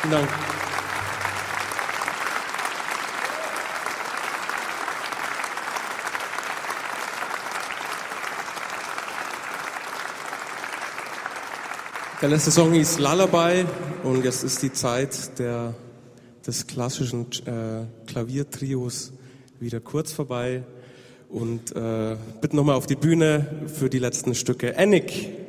Vielen Dank. Der letzte Song hieß Lullaby und jetzt ist die Zeit des klassischen Klaviertrios wieder kurz vorbei und bitte nochmal auf die Bühne für die letzten Stücke. Annick.